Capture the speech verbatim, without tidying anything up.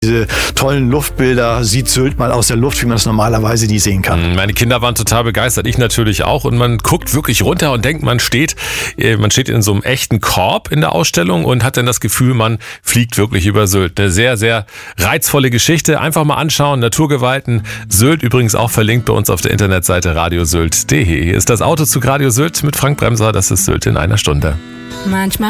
Diese tollen Luftbilder sieht Sylt mal aus der Luft, wie man es normalerweise nie sehen kann. Meine Kinder waren total begeistert, ich natürlich auch. Und man guckt wirklich runter und denkt, man steht, man steht in so einem echten Korb in der Ausstellung und hat dann das Gefühl, man fliegt wirklich über Sylt. Eine sehr, sehr reizvolle Geschichte. Einfach mal anschauen. Naturgewalten Sylt, übrigens auch verlinkt bei uns auf der Internetseite radiosylt punkt de. Hier ist das Autozug Radio Sylt mit Frank Bremser. Das ist Sylt in einer Stunde. Manchmal